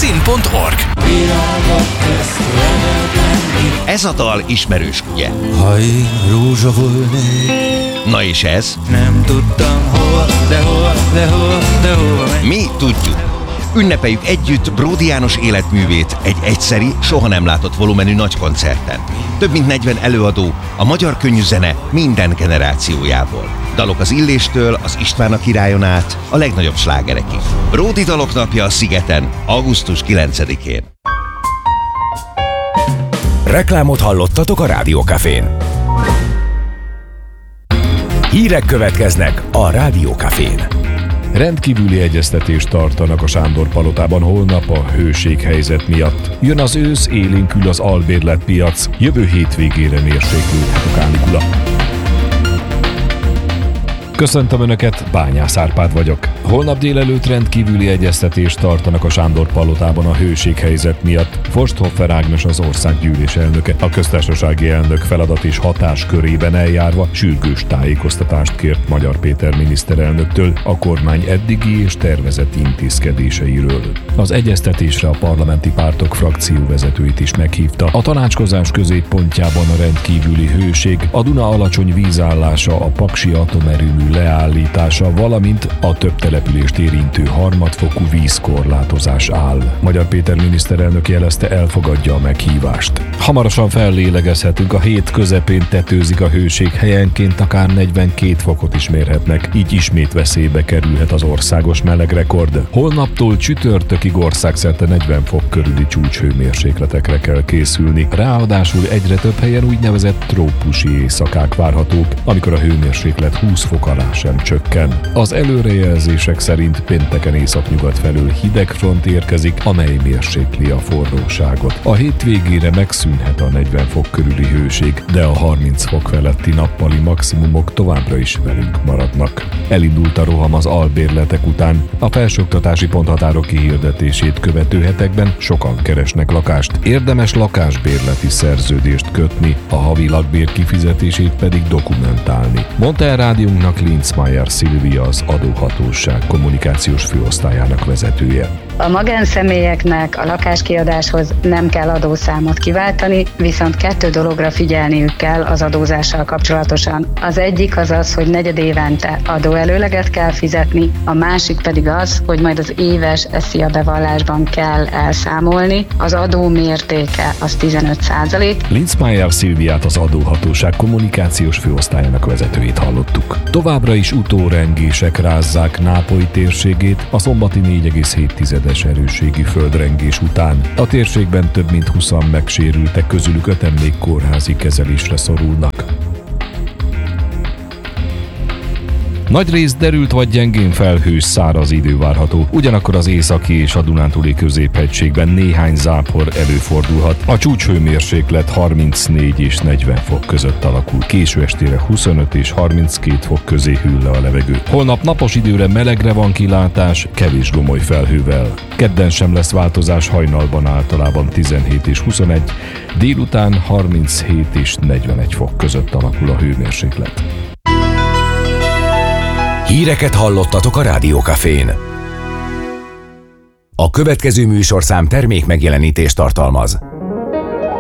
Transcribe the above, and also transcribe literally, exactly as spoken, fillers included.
szín pont org. Ez a dal ismerős, ugye? Ha én rózsa volnék. Na és ez? Nem tudtam hol, de hol, de hol, de hol megy. Mi tudjuk. Ünnepeljük együtt Bródi János életművét egy egyszeri, soha nem látott volumenű nagykoncerten. Több mint negyven előadó, a magyar könnyű zene minden generációjából. Dalok az Illéstől, az István a királyon át, a legnagyobb slágerekig. Bródi dalok napja a Szigeten, augusztus kilencedikén. Reklámot hallottatok a Rádió Cafén. Hírek következnek a Rádió Cafén. Rendkívüli egyeztetést tartanak a Sándor palotában holnap a hőséghelyzet miatt. Jön az ősz, élénkül az albérletpiac, jövő hétvégére mérséklődhet a kánikula. Köszöntöm Önöket, Bányász Árpád vagyok. Holnap délelőtt rendkívüli egyeztetést tartanak a Sándor palotában a hőséghelyzet miatt. Forsthoffer Ágnes az országgyűlés elnöke, a köztársasági elnök feladat és hatáskörében eljárva sürgős tájékoztatást kért Magyar Péter miniszterelnöktől a kormány eddigi és tervezett intézkedéseiről. Az egyeztetésre a parlamenti pártok frakcióvezetőit is meghívta. A tanácskozás középpontjában a rendkívüli hőség, a Duna alacsony vízállása, a paksi atomerőmű leállítása, valamint a több települést érintő harmadfokú vízkorlátozás áll. Magyar Péter miniszterelnök jelezte, elfogadja a meghívást. Hamarosan fellélegezhetünk, a hét közepén tetőzik a hőség, helyenként akár negyvenkét fokot is mérhetnek, így ismét veszélybe kerülhet az országos melegrekord. Holnaptól csütörtökig országszerte negyven fok körüli csúcshőmérsékletekre kell készülni, ráadásul egyre több helyen úgynevezett trópusi éjszakák várhatók, amikor a hőmérséklet húsz fok alá sem csökken. Az előrejelzések szerint pénteken északnyugat felől hideg front érkezik, amely mérsékli a forróságot. A hétvégére megszűnhet a negyven fok körüli hőség, de a harminc fok feletti nappali maximumok továbbra is velünk maradnak. Elindult a roham az albérletek után. A felsőoktatási ponthatárok kihirdetését követő hetekben sokan keresnek lakást. Érdemes lakásbérleti szerződést kötni, a havi lakbér kifizetését pedig dokumentálni. Mondta el rádiónknak Linzmeier Szilvia, az adóhatóság kommunikációs főosztályának vezetője. A magánszemélyeknek a lakáskiadáshoz nem kell adószámot kiváltani, viszont kettő dologra figyelniük kell az adózással kapcsolatosan. Az egyik az az, hogy negyedévente adóelőleget kell fizetni, a másik pedig az, hogy majd az éves SZIA bevallásban kell elszámolni. Az adó mértéke az tizenöt százalék. Linzmeier Szilviát, az adóhatóság kommunikációs főosztályának vezetőjét hallottuk. Továbbra is utórengések rázzák Nápoly térségét a szombati négy egész hét tizedes erősségű földrengés után. A térségben több mint húszan megsérültek, közülük öten még kórházi kezelésre szorulnak. Nagyrészt derült vagy gyengén felhős, száraz idő várható, ugyanakkor az északi és a Dunántúli középhegységben néhány zápor előfordulhat. A csúcshőmérséklet harmincnégy és negyven fok között alakul. Késő estére huszonöt és harminckét fok közé hűl le a levegő. Holnap napos időre, melegre van kilátás, kevés gomoly felhővel. Kedden sem lesz változás, hajnalban általában tizenhét és huszonegy, délután harminchét és negyvenegy fok között alakul a hőmérséklet. Híreket hallottatok a Rádió Cafén. A következő műsorszám termék megjelenítést tartalmaz.